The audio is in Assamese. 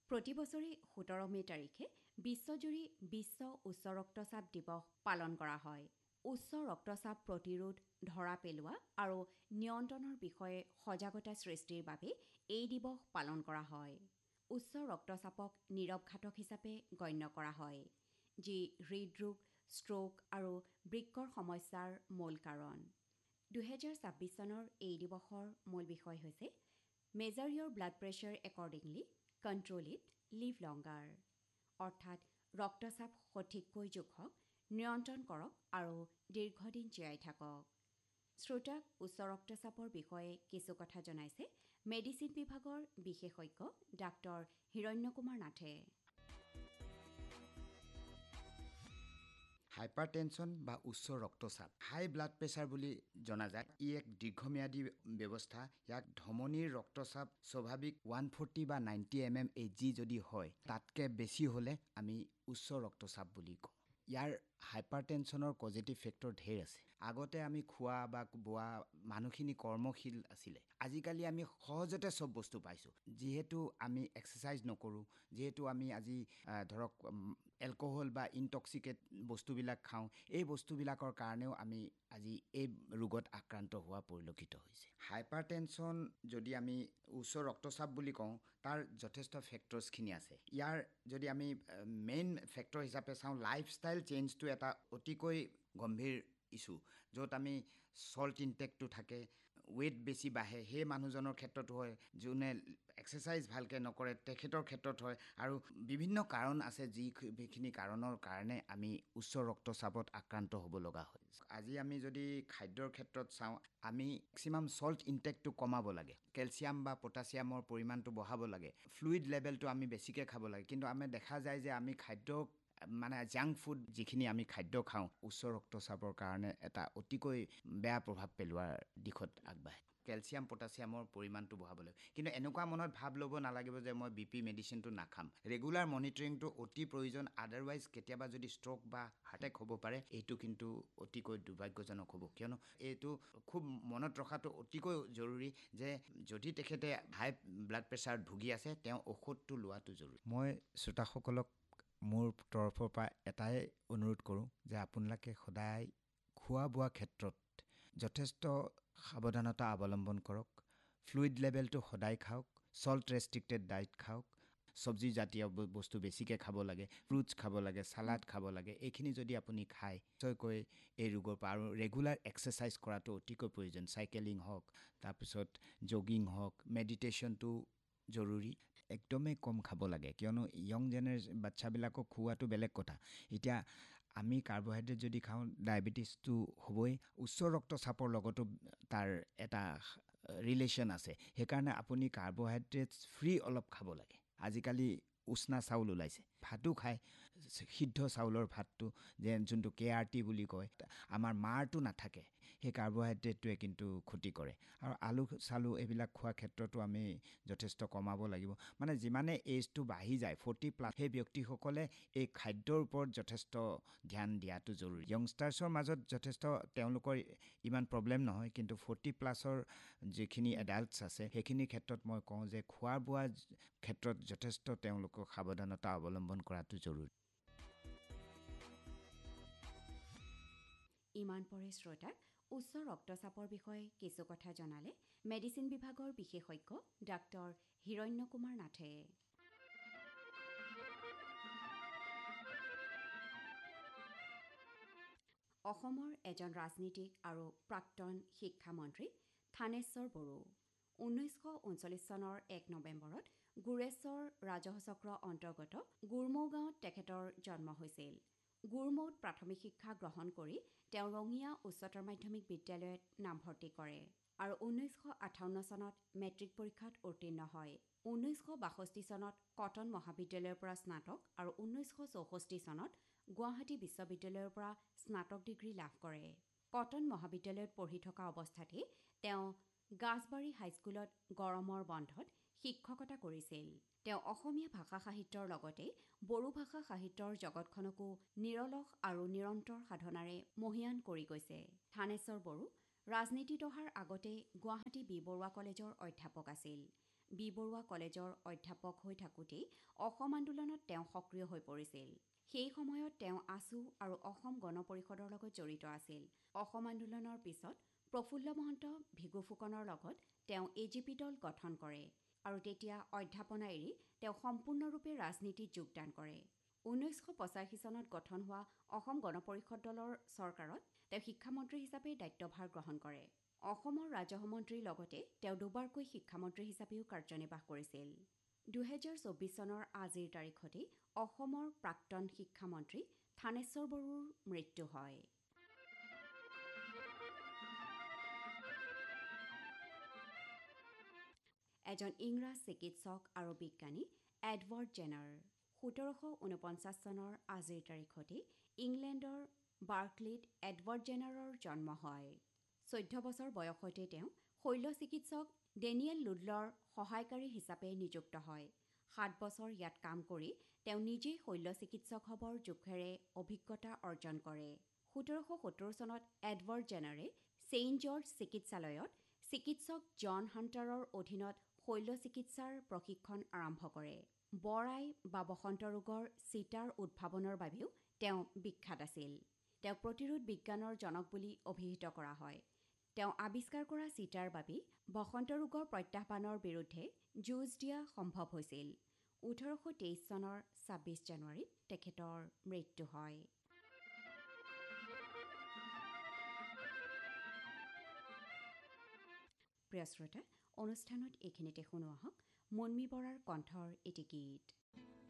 প্ৰতি বছৰে 17 মে তাৰিখে বিশ্বজুৰি বিশ্ব উচ্চ ৰক্তচাপ দিৱস পালন কৰা হয়। উচ্চ ৰক্তচাপ প্ৰতিৰোধ, ধৰা পেলোৱা আৰু নিয়ন্ত্ৰণৰ বিষয়ে সজাগতা সৃষ্টিৰ বাবে এই দিৱস পালন কৰা হয়। উচ্চ ৰক্তচাপক নীৰৱ ঘাতক হিচাপে গণ্য কৰা হয়, যি হৃদৰোগ, ষ্ট্ৰোক আৰু বৃক্কৰ সমস্যাৰ মূল কাৰণ। 2026 চনৰ এই দিৱসৰ মূল বিষয় হৈছে measure your blood pressure accordingly, control it, live longer. অৰ্থাৎ ৰক্তচাপ সঠিককৈ জোখক, নিয়ন্ত্ৰণ কৰক আৰু দীৰ্ঘদিন জীয়াই থাকক। শ্ৰোতাক উচ্চ ৰক্তচাপৰ বিষয়ে কিছু কথা জনাইছে মেডিচিন বিভাগৰ বিশেষজ্ঞ ডাক্তৰ হিৰণ্য কুমাৰ নাথে। হাইপাৰটেনশ্যন বা উচ্চ ৰক্তচাপ, হাই ব্লাড প্ৰেছাৰ বুলি জনা যায়। ই এক দীৰ্ঘম্যাদী ব্যৱস্থা। ইয়াক ধমনীৰ ৰক্তচাপ স্বাভাৱিক 140 বা 90 mmHg যদি হয়, তাতকৈ বেছি হ'লে আমি উচ্চ ৰক্তচাপ বুলি কওঁ। ইয়াৰ হাইপাৰটেনশ্যনৰ পজিটিভ ফেক্টৰ ঢেৰ আছে। আগতে আমি খোৱা বা বোৱা মানুহখিনি কৰ্মশীল আছিলে। আজিকালি আমি সহজতে চব বস্তু পাইছোঁ। যিহেতু আমি এক্সাৰচাইজ নকৰোঁ, যিহেতু আমি আজি ধৰক এলকহল বা ইনটক্সিকেট বস্তুবিলাক খাওঁ, এই বস্তুবিলাকৰ কাৰণেও আমি আজি এই ৰোগত আক্ৰান্ত হোৱা পৰিলক্ষিত হৈছে। হাইপাৰটেনশ্যন যদি আমি উচ্চ ৰক্তচাপ বুলি কওঁ, তাৰ যথেষ্ট ফেক্টৰ্ছখিনি আছে। ইয়াৰ যদি আমি মেইন ফেক্টৰ হিচাপে চাওঁ, লাইফষ্টাইল চেঞ্জটো এটা অতিকৈ গম্ভীৰ ইছ্যু, য'ত আমি চল্ট ইনটেকটো থাকে, ৱেইট বেছি বাঢ়ে, সেই মানুহজনৰ ক্ষেত্ৰতো হয়। যোনে এক্সাৰচাইজ ভালকৈ নকৰে তেখেতৰ ক্ষেত্ৰত হয়। আৰু বিভিন্ন কাৰণ আছে, যিখিনি কাৰণৰ কাৰণে আমি উচ্চ ৰক্তচাপত আক্ৰান্ত হ'ব লগা হয়। আজি আমি যদি খাদ্যৰ ক্ষেত্ৰত চাওঁ, আমি মেক্সিমাম চল্ট ইনটেকটো কমাব লাগে, কেলছিয়াম বা পটাছিয়ামৰ পৰিমাণটো বঢ়াব লাগে, ফ্লুইড লেভেলটো আমি বেছিকৈ খাব লাগে। কিন্তু আমি দেখা যায় যে আমি খাদ্য মানে জাংক ফুড যিখিনি আমি খাদ্য খাওঁ, উচ্চ ৰক্তচাপৰ কাৰণে এটা অতিকৈ বেয়া প্ৰভাৱ পেলোৱাৰ দিশত আগবাঢ়ে। কেলছিয়াম পটাছিয়ামৰ পৰিমাণটো বঢ়াব লাগিব। কিন্তু এনেকুৱা মনত ভাৱ ল'ব নালাগিব যে মই BP মেডিচিনটো নাখাম। ৰেগুলাৰ মনিটৰিংটো অতি প্ৰয়োজন। আদাৰৱাইজ কেতিয়াবা যদি ষ্ট্ৰ'ক বা হাৰ্ট এটেক হ'ব পাৰে, এইটো কিন্তু অতিকৈ দুৰ্ভাগ্যজনক হ'ব। কিয়নো এইটো খুব মনত ৰখাটো অতিকৈ জৰুৰী যে যদি তেখেতে হাই ব্লাড প্ৰেছাৰত ভুগি আছে, তেওঁ ঔষধটো লোৱাটো জৰুৰী। মই শ্ৰোতাসকলক মোৰ তৰফৰ পৰা এটাই অনুৰোধ কৰোঁ যে আপোনালোকে সদায় খোৱা বোৱা ক্ষেত্ৰত যথেষ্ট সাৱধানতা অৱলম্বন কৰক। ফ্লুইড লেভেলটো সদায় খাওক, চল্ট ৰেষ্ট্ৰিক্টেড ডায়েট খাওক, চব্জি জাতীয় বস্তু বেছিকৈ খাব লাগে, ফ্ৰুটছ খাব লাগে, চালাড খাব লাগে। এইখিনি যদি আপুনি খায়, নিশ্চয়কৈ এই ৰোগৰ পৰা আৰু ৰেগুলাৰ এক্সাৰচাইজ কৰাটো অতিকৈ প্ৰয়োজন। চাইকেলিং হওক, তাৰপিছত জগিং হওক, মেডিটেশ্যনটো জৰুৰী। একদমেই কম খাব লাগে, কিয়নো য়ং বাচ্ছাবিলাকক খুওৱাটো বেলেগ কথা। এতিয়া আমি কাৰ্বহাইড্ৰেট যদি খাওঁ, ডায়েবেটিছটো হ'বই। উচ্চ ৰক্তচাপৰ লগতো তাৰ এটা ৰিলেশ্যন আছে। সেইকাৰণে আপুনি কাৰ্বহাইড্ৰেটছ ফ্ৰী অলপ খাব লাগে। আজিকালি উষ্ণা চাউল ওলাইছে, ভাতো খায়, সিদ্ধ চাউলৰ ভাতটো যোনটো KRT বুলি কয়, আমাৰ মাৰটো নাথাকে। সেই কাৰ্বহাইড্ৰেটটোৱে কিন্তু ক্ষতি কৰে। আৰু আলু চালু এইবিলাক খোৱাৰ ক্ষেত্ৰতো আমি যথেষ্ট কমাব লাগিব। মানে যিমানে এজটো বাঢ়ি যায়, 40+, সেই ব্যক্তিসকলে এই খাদ্যৰ ওপৰত যথেষ্ট ধ্যান দিয়াটো জৰুৰী। য়ংষ্টাৰ্ছৰ মাজত যথেষ্ট তেওঁলোকৰ ইমান প্ৰব্লেম নহয়, কিন্তু 40+ৰ যিখিনি এডাল্টছ আছে, সেইখিনিৰ ক্ষেত্ৰত মই কওঁ যে খোৱা বোৱাৰ ক্ষেত্ৰত যথেষ্ট তেওঁলোকক সাৱধানতা অৱলম্বন কৰাটো জৰুৰী। ইমান পৰে শ্ৰোতাক উচ্চ ৰক্তচাপৰ বিষয়ে কিছু কথা জনালে মেডিচিন বিভাগৰ বিশেষজ্ঞ ডাক্তৰ হিৰণ্য কুমাৰ নাথে। অসমৰ এজন ৰাজনীতিক আৰু প্ৰাক্তন শিক্ষামন্ত্ৰী থানেশ্বৰ বড়ো 1939 চনৰ 1 নৱেম্বৰত গুৰেশ্বৰ ৰাজহ চক্ৰ অন্তৰ্গত গুৰমৌ গাঁৱত তেখেতৰ জন্ম হৈছিল। গুৰমৌত প্ৰাথমিক শিক্ষা গ্ৰহণ কৰি তেওঁ ৰঙিয়া উচ্চতৰ মাধ্যমিক বিদ্যালয়ত নামভৰ্তি কৰে আৰু 1958 চনত মেট্ৰিক পৰীক্ষাত উত্তীৰ্ণ হয়। 1962 চনত কটন মহাবিদ্যালয়ৰ পৰা স্নাতক আৰু 1964 চনত গুৱাহাটী বিশ্ববিদ্যালয়ৰ পৰা স্নাতক ডিগ্ৰী লাভ কৰে। কটন মহাবিদ্যালয়ত পঢ়ি থকা অৱস্থাতেই তেওঁ গাছবাৰী হাইস্কুলত গৰমৰ বন্ধত শিক্ষকতা কৰিছিল। তেওঁ অসমীয়া ভাষা সাহিত্যৰ লগতে বড়ো ভাষা সাহিত্যৰ জগতখনকো নিৰলস আৰু নিৰন্তৰ সাধনাৰে মহীয়ান কৰি গৈছে। থানেশ্বৰ বড়ো ৰাজনীতিত অহাৰ আগতে গুৱাহাটী বি বৰুৱা কলেজৰ অধ্যাপক আছিল। বি বৰুৱা কলেজৰ অধ্যাপক হৈ থাকোঁতেই অসম আন্দোলনত তেওঁ সক্ৰিয় হৈ পৰিছিল। সেই সময়ত তেওঁ আছু আৰু অসম গণ পৰিষদৰ লগত জড়িত আছিল। অসম আন্দোলনৰ পিছত প্ৰফুল্ল মহন্ত ভিগু ফুকনৰ লগত তেওঁ এজিপি দল গঠন কৰে আৰু তেতিয়া অধ্যাপনা এৰি তেওঁ সম্পূৰ্ণৰূপে ৰাজনীতিত যোগদান কৰে। 1985 চনত গঠন হোৱা অসম গণ পৰিষদ দলৰ চৰকাৰত তেওঁ শিক্ষামন্ত্ৰী হিচাপে দায়িত্বভাৰ গ্ৰহণ কৰে। অসমৰ ৰাজহ মন্ত্ৰীৰ লগতে তেওঁ দুবাৰকৈ শিক্ষামন্ত্ৰী হিচাপেও কাৰ্যনিৰ্বাহ কৰিছিল। 2024 চনৰ আজিৰ তাৰিখতে অসমৰ প্ৰাক্তন শিক্ষামন্ত্ৰী থানেশ্বৰ বড়োৰ মৃত্যু হয়। এজন ইংৰাজ চিকিৎসক আৰু বিজ্ঞানী এডৱাৰ্ড জেনাৰ 1749 চনৰ আজিৰ তাৰিখতে ইংলেণ্ডৰ বাৰ্কলিত এডৱাৰ্ড জেনাৰৰ জন্ম হয়। 14 বছৰ বয়সতে তেওঁ শল্য চিকিৎসক ডেনিয়েল লুডলৰ সহায়কাৰী হিচাপে নিযুক্ত হয়। 7 বছৰ ইয়াত কাম কৰি তেওঁ নিজেই শল্য চিকিৎসক হ'বৰ জোখেৰে অভিজ্ঞতা অৰ্জন কৰে। 1770 চনত এডৱাৰ্ড জেনাৰে ছেইণ্ট জৰ্জ চিকিৎসালয়ত চিকিৎসক জন হাণ্টাৰৰ অধীনত শল্য চিকিৎসাৰ প্ৰশিক্ষণ আৰম্ভ কৰে। বৰআই বা বসন্ত ৰোগৰ চিটাৰ উদ্ভাৱনৰ বাবেও তেওঁ বিখ্যাত আছিল। তেওঁক প্ৰতিৰোধ বিজ্ঞানৰ জনক বুলি অভিহিত কৰা হয়। তেওঁ আৱিষ্কাৰ কৰা চিটাৰ বাবেই বসন্ত ৰোগৰ প্ৰত্যাহ্বানৰ বিৰুদ্ধে যুঁজ দিয়া সম্ভৱ হৈছিল। 1823 চনৰ 26 জানুৱাৰীত তেখেতৰ মৃত্যু হয়। প্ৰিয় শ্ৰোতা, অনুষ্ঠানত এইখিনিতে শুনো আহক মুন্মী বৰাৰ কণ্ঠৰ এটি গীত।